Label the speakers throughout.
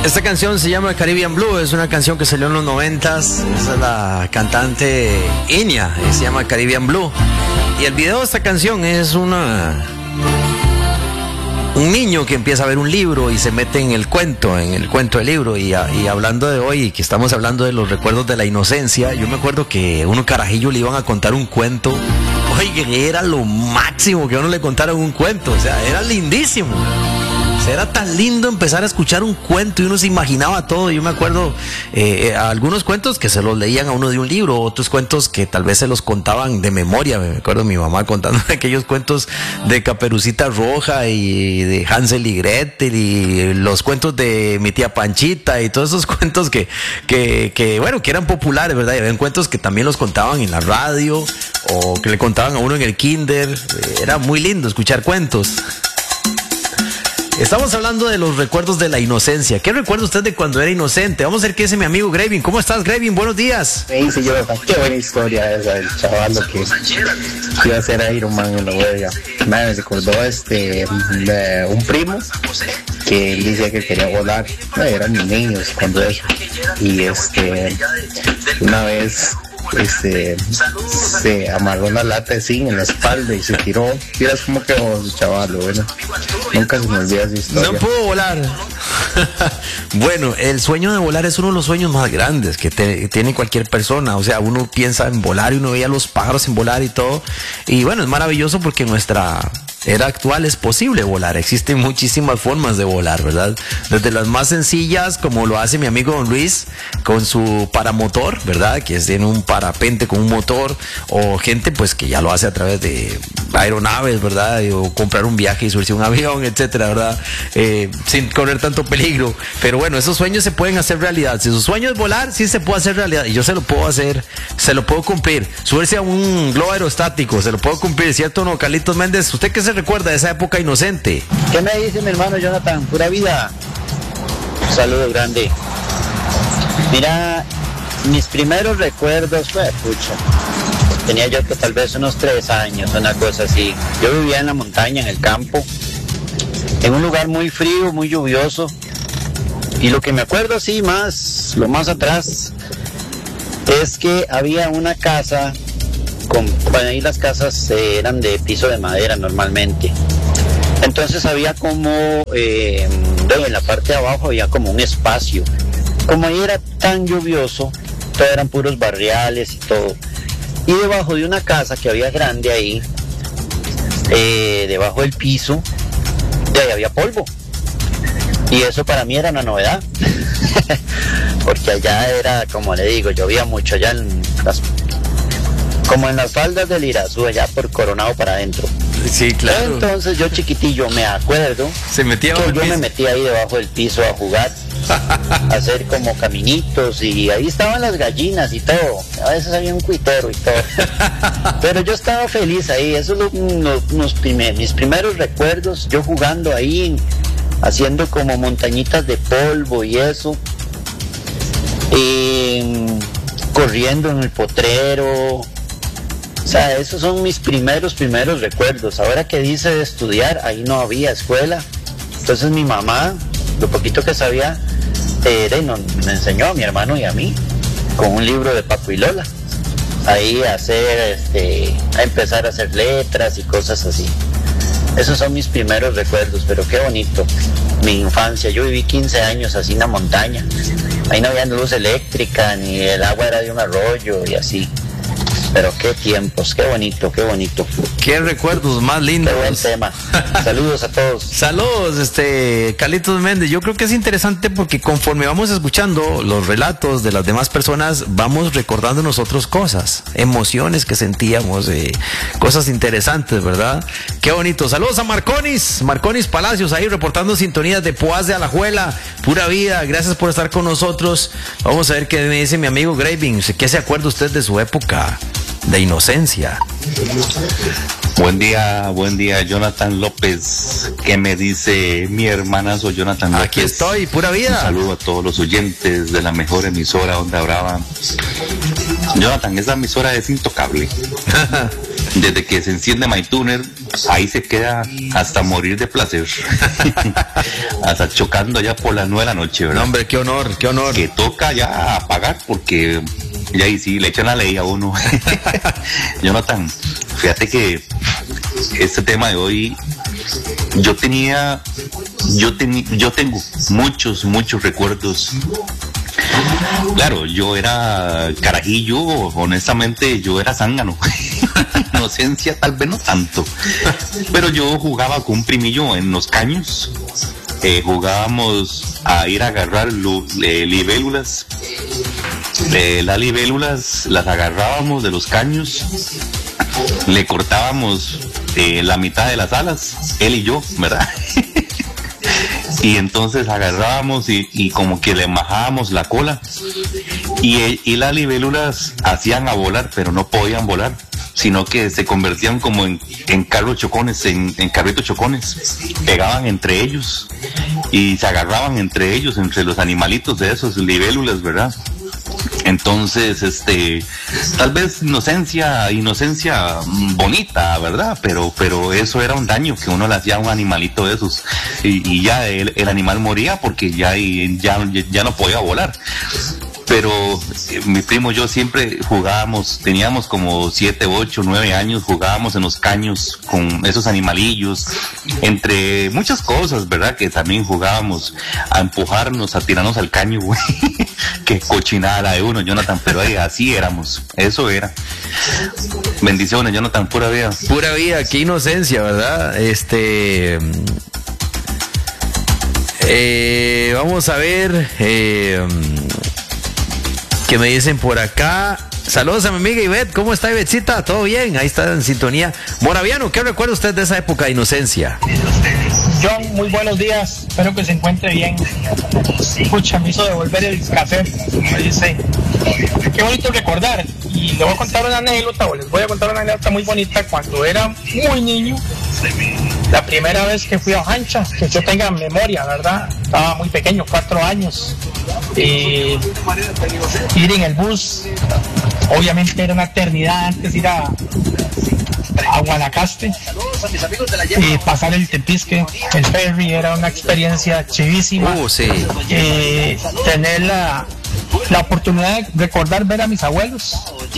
Speaker 1: Esta canción se llama Caribbean Blue, es una canción que salió en los 90s. Esa es la cantante Iña, se llama Caribbean Blue. Y el video de esta canción es un niño que empieza a ver un libro y se mete en el cuento del libro. Y hablando de hoy, que estamos hablando de los recuerdos de la inocencia, yo me acuerdo que a uno carajillo le iban a contar un cuento. Oye, era lo máximo que a uno le contaran un cuento, o sea, era lindísimo. Era tan lindo empezar a escuchar un cuento y uno se imaginaba todo. Yo me acuerdo algunos cuentos que se los leían a uno de un libro, otros cuentos que tal vez se los contaban de memoria. Me acuerdo mi mamá contando aquellos cuentos de Caperucita Roja y de Hansel y Gretel y los cuentos de mi tía Panchita y todos esos cuentos que eran populares, ¿verdad? Y habían cuentos que también los contaban en la radio o que le contaban a uno en el kinder. Era muy lindo escuchar cuentos. Estamos hablando de los recuerdos de la inocencia. ¿Qué recuerda usted de cuando era inocente? Vamos a ver qué dice mi amigo Gravin. ¿Cómo estás, Gravin? Buenos días.
Speaker 2: Sí, señor, qué buena historia esa del chaval que iba a ser Iron Man en la huella. Me recordó un primo que él decía que quería volar. Eran niños cuando eso. Y una vez se amarró una lata de zinc en la espalda y se tiró. Miras cómo quedó ese chaval, bueno. Nunca se me olvida esa historia.
Speaker 1: No pudo volar. Bueno, el sueño de volar es uno de los sueños más grandes que tiene cualquier persona. O sea, uno piensa en volar y uno veía los pájaros en volar y todo. Y bueno, es maravilloso porque en nuestra era actual es posible volar. Existen muchísimas formas de volar, ¿verdad? Desde las más sencillas, como lo hace mi amigo Don Luis con su paramotor, ¿verdad? Que tiene un parapente con un motor, o gente pues que ya lo hace a través de aeronaves, ¿verdad? O comprar un viaje y subirse a un avión, etcétera, ¿verdad? Sin correr tanto peligro. Pero bueno, esos sueños se pueden hacer realidad. Si su sueño es volar, sí se puede hacer realidad. Y yo se lo puedo hacer, se lo puedo cumplir. Subirse a un globo aerostático, se lo puedo cumplir, ¿cierto o no, Carlitos Méndez? ¿Usted qué se recuerda de esa época inocente?
Speaker 3: ¿Qué me dice mi hermano Jonathan? Pura vida. Un saludo grande. Mira, mis primeros recuerdos fue, tenía yo que tal vez unos 3 años, una cosa así. Yo vivía en la montaña, en el campo, en un lugar muy frío, muy lluvioso. Y lo que me acuerdo así lo más atrás, es que había una casa, ahí las casas eran de piso de madera normalmente. Entonces había como, en la parte de abajo había como un espacio. Como ahí era tan lluvioso, todo eran puros barriales y todo. Y debajo de una casa que había grande ahí, debajo del piso, de ahí había polvo. Y eso para mí era una novedad. Porque allá era, como le digo, llovía mucho allá como en las faldas del Irazú, allá por Coronado para adentro.
Speaker 1: Sí, claro.
Speaker 3: Entonces yo chiquitillo me acuerdo
Speaker 1: se metía
Speaker 3: que yo me metía ahí debajo del piso a jugar, a hacer como caminitos, y ahí estaban las gallinas y todo. A veces había un cuitero y todo. Pero yo estaba feliz ahí. Esos son mis primeros recuerdos, yo jugando ahí, haciendo como montañitas de polvo y eso. Corriendo en el potrero. O sea, esos son mis primeros recuerdos. Ahora que dice de estudiar, ahí no había escuela. Entonces mi mamá, lo poquito que sabía, me enseñó a mi hermano y a mí con un libro de Paco y Lola. Ahí a empezar a hacer letras y cosas así. Esos son mis primeros recuerdos, pero qué bonito. Mi infancia, yo viví 15 años así en la montaña. Ahí no había luz eléctrica, ni el agua era de un arroyo y así. Pero qué tiempos, qué bonito, qué bonito.
Speaker 1: Qué recuerdos más lindos.
Speaker 3: Qué buen tema. Saludos a todos.
Speaker 1: Saludos, Carlitos Méndez. Yo creo que es interesante porque conforme vamos escuchando los relatos de las demás personas, vamos recordando nosotros cosas, emociones que sentíamos, cosas interesantes, ¿verdad? Qué bonito. Saludos a Marconis Palacios, ahí reportando sintonías de Poás de Alajuela. Pura vida, gracias por estar con nosotros. Vamos a ver qué me dice mi amigo Graving. ¿Qué se acuerda usted de su época de inocencia?
Speaker 4: Buen día, Jonathan López. ¿Qué me dice mi hermanazo Jonathan López?
Speaker 1: Aquí estoy, pura vida.
Speaker 4: Un saludo a todos los oyentes de la mejor emisora Onda Brava. Jonathan, esa emisora es intocable. Desde que se enciende MyTuner, ahí se queda hasta morir de placer. Hasta chocando ya por las 9 de la noche, ¿verdad?
Speaker 1: No, hombre, qué honor, qué honor.
Speaker 4: Que toca ya apagar porque ya ahí sí le echan la ley a uno. Jonathan, fíjate que este tema de hoy, yo tengo muchos recuerdos. Claro, yo era carajillo, honestamente yo era zángano. Inocencia tal vez no tanto, pero yo jugaba con un primillo en los caños. Jugábamos a ir a agarrar libélulas. Las libélulas las agarrábamos de los caños, le cortábamos la mitad de las alas, él y yo, ¿verdad? Y entonces agarrábamos y como que le majábamos la cola y las libélulas hacían a volar, pero no podían volar, sino que se convertían como en carros chocones, en carritos chocones, pegaban entre ellos y se agarraban entre ellos, entre los animalitos de esos libélulas, ¿verdad? Entonces, tal vez inocencia bonita, ¿verdad? Pero eso era un daño que uno le hacía a un animalito de esos y ya el animal moría porque ya no podía volar. Pero mi primo y yo siempre jugábamos, teníamos como 7, 8, 9 años, jugábamos en los caños con esos animalillos, entre muchas cosas, ¿verdad? Que también jugábamos a empujarnos, a tirarnos al caño, güey. Qué cochinada la de uno, Jonathan, pero así éramos, eso era. Bendiciones, Jonathan, pura vida.
Speaker 1: Pura vida, qué inocencia, ¿verdad? Vamos a ver, ¿qué me dicen por acá? Saludos a mi amiga Ivette, ¿cómo está Ivetcita? ¿Todo bien? Ahí está en sintonía. Moraviano, ¿qué recuerda usted de esa época de inocencia?
Speaker 5: John, muy buenos días, espero que se encuentre bien. Escucha, me hizo devolver el cassette, me dice, qué bonito recordar. Y le voy a contar una anécdota, o les voy a contar una anécdota muy bonita. Cuando era muy niño, la primera vez que fui a Hancha, que yo tenga memoria, ¿verdad? Estaba muy pequeño, 4 años. Ir en el bus, obviamente era una eternidad antes ir a Guanacaste, pasar el Tepisque, el ferry, era una experiencia chivísima.
Speaker 1: Sí.
Speaker 5: Tener la oportunidad de recordar ver a mis abuelos,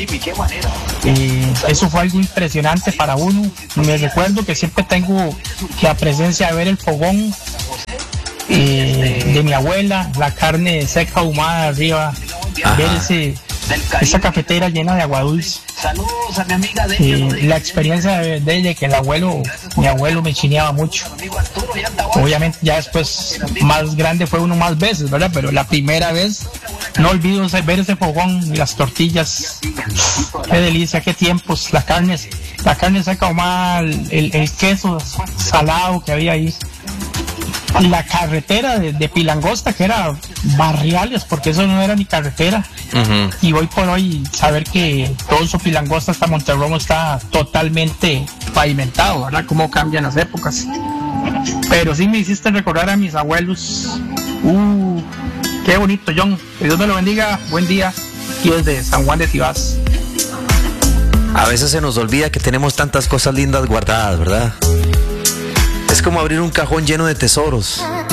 Speaker 5: eso fue algo impresionante para uno. Me recuerdo que siempre tengo la presencia de ver el fogón de mi abuela, la carne seca ahumada arriba, ver esa cafetera llena de agua dulce.
Speaker 6: Saludos a mi amiga
Speaker 5: la experiencia de ella, que mi abuelo me chineaba mucho. Obviamente ya después más grande fue uno más veces, ¿verdad? Pero la primera vez no olvido ver ese fogón y las tortillas. Qué delicia, qué tiempos. La carne seca ahumada, el queso salado que había ahí. La carretera de Pilangosta, que era barriales, porque eso no era ni carretera. Uh-huh. Y hoy por hoy saber que todo eso Pilangosta hasta Monterromo está totalmente pavimentado, ¿verdad? Cómo cambian las épocas. Pero sí me hiciste recordar a mis abuelos. Qué bonito, John. Que Dios me lo bendiga. Buen día. Aquí desde San Juan de Tibás.
Speaker 1: A veces se nos olvida que tenemos tantas cosas lindas guardadas, ¿verdad? Es como abrir un cajón lleno de tesoros.